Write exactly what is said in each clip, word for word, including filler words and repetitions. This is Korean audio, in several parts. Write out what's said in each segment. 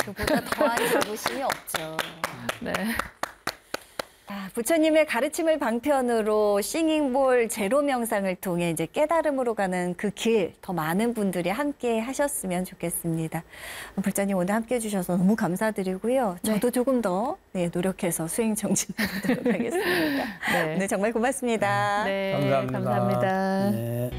그보다 더한 자부심이 없죠. 네. 아, 부처님의 가르침을 방편으로 싱잉볼 제로 명상을 통해 이제 깨달음으로 가는 그 길 더 많은 분들이 함께 하셨으면 좋겠습니다. 불자님 오늘 함께 해주셔서 너무 감사드리고요. 저도 네. 조금 더 네, 노력해서 수행 정진해 보도록 하겠습니다. 네. 네, 정말 고맙습니다. 네, 감사합니다. 감사합니다. 네.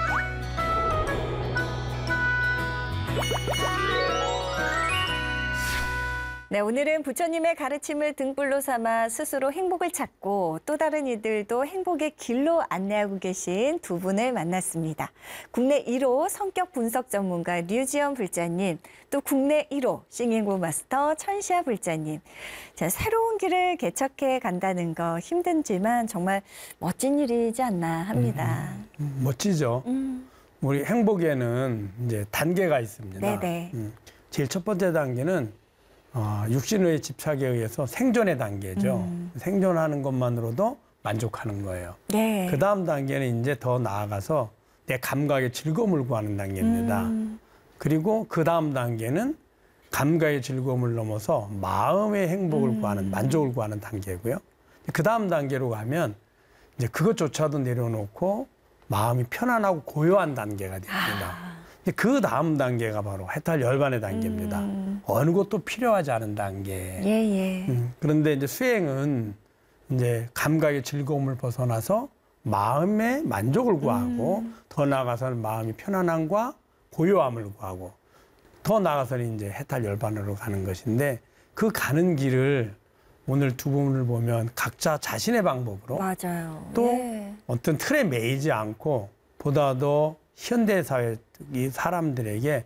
네, 오늘은 부처님의 가르침을 등불로 삼아 스스로 행복을 찾고 또 다른 이들도 행복의 길로 안내하고 계신 두 분을 만났습니다. 국내 일 호 성격 분석 전문가 류지연 불자님, 또 국내 일 호 싱잉볼 마스터 천시아 불자님. 자, 새로운 길을 개척해 간다는 거 힘든지만 정말 멋진 일이지 않나 합니다. 음, 멋지죠. 음. 우리 행복에는 이제 단계가 있습니다. 네네. 음, 제일 첫 번째 단계는 어, 육신의 집착에 의해서 생존의 단계죠. 음. 생존하는 것만으로도 만족하는 거예요. 네. 그 다음 단계는 이제 더 나아가서 내 감각의 즐거움을 구하는 단계입니다. 음. 그리고 그 다음 단계는 감각의 즐거움을 넘어서 마음의 행복을 음. 구하는, 만족을 구하는 단계고요. 그 다음 단계로 가면 이제 그것조차도 내려놓고 마음이 편안하고 고요한 단계가 됩니다. 아. 그 다음 단계가 바로 해탈 열반의 단계입니다. 음. 어느 것도 필요하지 않은 단계. 예, 예. 음, 그런데 이제 수행은 이제 감각의 즐거움을 벗어나서 마음의 만족을 구하고 음. 더 나아가서는 마음이 편안함과 고요함을 구하고 더 나아가서는 이제 해탈 열반으로 가는 것인데 그 가는 길을 오늘 두 분을 보면 각자 자신의 방법으로 맞아요. 또 예. 어떤 틀에 매이지 않고 보다 더 현대사회 이 사람들에게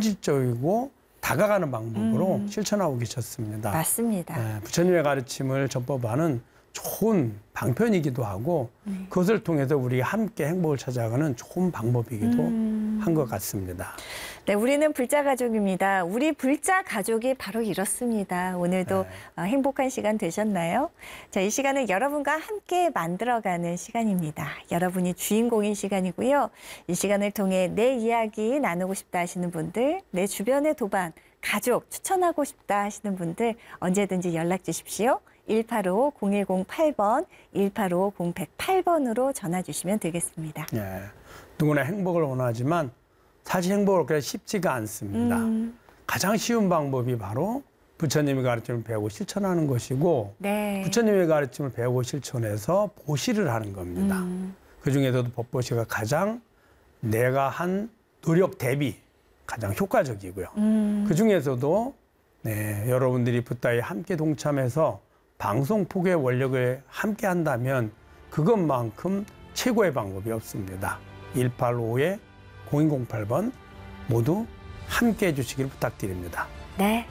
현실적이고 다가가는 방법으로 음. 실천하고 계셨습니다. 맞습니다. 예, 부처님의 가르침을 전법하는 좋은 방편이기도 하고 네. 그것을 통해서 우리가 함께 행복을 찾아가는 좋은 방법이기도 음. 한 것 같습니다. 네, 우리는 불자 가족입니다. 우리 불자 가족이 바로 이렇습니다. 오늘도 네. 어, 행복한 시간 되셨나요? 자, 이 시간은 여러분과 함께 만들어가는 시간입니다. 여러분이 주인공인 시간이고요. 이 시간을 통해 내 이야기 나누고 싶다 하시는 분들, 내 주변의 도반, 가족 추천하고 싶다 하시는 분들 언제든지 연락 주십시오. 일팔오 공일공팔 번, 일팔오 공백팔 번으로 전화 주시면 되겠습니다. 예, 누구나 행복을 원하지만 사실 행복을 그렇게 쉽지가 않습니다. 음. 가장 쉬운 방법이 바로 부처님의 가르침을 배우고 실천하는 것이고 네. 부처님의 가르침을 배우고 실천해서 보시를 하는 겁니다. 음. 그중에서도 법보시가 가장 내가 한 노력 대비 가장 효과적이고요. 음. 그중에서도 네, 여러분들이 붓다에 함께 동참해서 방송 포교의 원력을 함께 한다면 그것만큼 최고의 방법이 없습니다. 일팔오 공일공팔 번 모두 함께 해주시길 부탁드립니다. 네.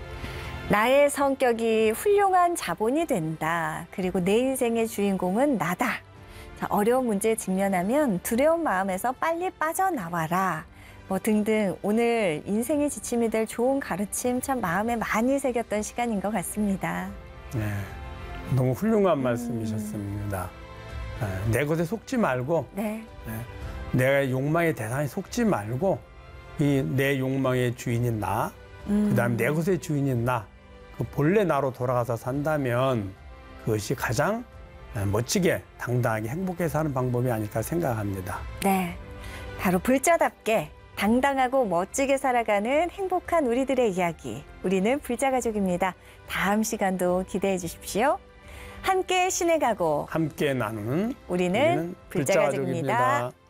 나의 성격이 훌륭한 자본이 된다. 그리고 내 인생의 주인공은 나다. 자, 어려운 문제에 직면하면 두려운 마음에서 빨리 빠져나와라. 뭐 등등 오늘 인생의 지침이 될 좋은 가르침 참 마음에 많이 새겼던 시간인 것 같습니다. 네, 너무 훌륭한 말씀이셨습니다. 네, 내 것에 속지 말고 네. 네, 내 욕망의 대상에 속지 말고 이 내 욕망의 주인인 나, 음. 그다음 내 것의 주인인 나, 그 본래 나로 돌아가서 산다면 그것이 가장 멋지게 당당하게 행복해 사는 방법이 아닐까 생각합니다. 네. 바로 불자답게 당당하고 멋지게 살아가는 행복한 우리들의 이야기. 우리는 불자가족입니다. 다음 시간도 기대해 주십시오. 함께 신의 가고 함께 나누는 우리는 불자가족입니다.